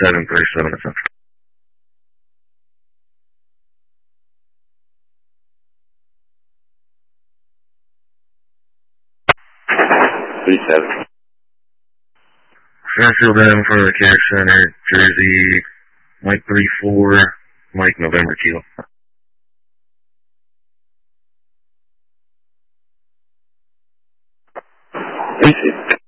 737 Central. Fairfield M for the Care Center, Jersey, Mike 34, Mike November Kilo. Thank you.